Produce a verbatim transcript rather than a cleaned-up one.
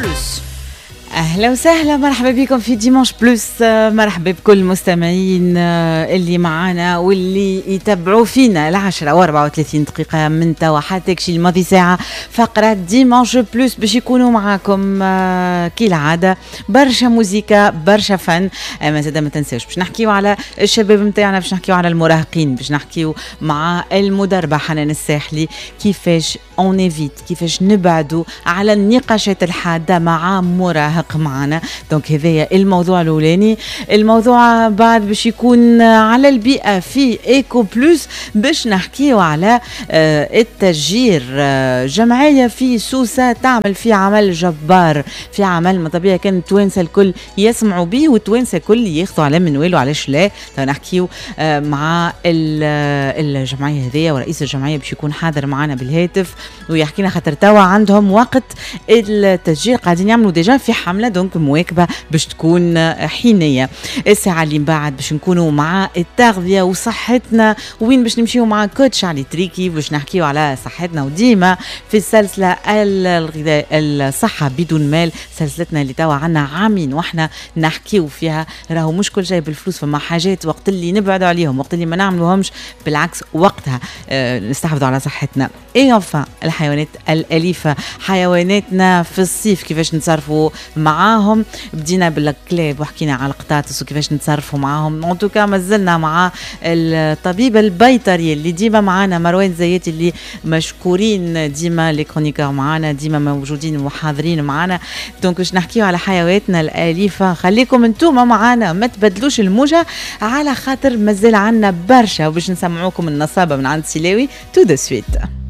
بلوس. اهلا وسهلا، مرحبا بكم في ديمانش بلوس. مرحبا بكل المستمعين اللي معانا واللي يتبعوا فينا العشرة واربعة وثلاثين دقيقة من توا حتى كشي الماضي ساعة. فقرة ديمانش بلوس باش يكونوا معاكم كالعادة برشا موسيقى برشا فن. اما زاد ما تنساوش باش نحكيو على الشباب نتاعنا، باش نحكيو على المراهقين، باش نحكيو مع المدربة حنان الساحلي كيفاش اون ايفيت، كيفاش نبعدوا على النقاشات الحادة مع مراهق معنا. دونك هذايا الموضوع الاولاني. الموضوع بعد باش يكون على البيئه في ايكو بلوس، باش نحكيو على التشجير. جمعيه في سوسه تعمل في عمل جبار، في عمل ما طبيعي كان التوانسه الكل يسمعوا به والتوانسه الكل ياخذوا على منواله. علاش لا؟ نحكيو مع الجمعيه هذيا، ورئيس الجمعيه باش يكون حاضر معنا بالهاتف ويحكينا، خاطر توا عندهم وقت التشجير قاعدين يعملوا ديجا في حمله دونك مواكبه باش تكون حينيه. الساعه اللي من بعد باش نكونوا مع التغذيه وصحتنا، وين باش نمشيو مع كوتش علي تريكي باش نحكيو على صحتنا. وديما في السلسله الغذاء الصحه بدون مال، سلسلتنا اللي توا عنا عامين واحنا نحكيو فيها. راهو مش كل شيء بالفلوس، فما حاجات وقت اللي نبعدوا عليهم، وقت اللي ما نعملوهمش بالعكس وقتها أه نستحفظوا على صحتنا. اي انفا الحيوانات الاليفه، حيواناتنا في الصيف كيفاش نتصرفوا معاهم. بدينا بالكلاب وحكينا على القطاطس وكيفاش نتصرفوا معاهم. ان توكا مازلنا مع الطبيب البيطري اللي ديما معانا مروان زيات، اللي مشكورين ديما لي كرونيكور معانا، ديما موجودين وحاضرين معانا. دونك باش نحكيو على حيواناتنا الاليفه. خليكم انتوما معانا، ما تبدلوش الموجه على خاطر مازال عنا برشا، وباش نسمعوكم النصابه من عند سلاوي تو دو سويت.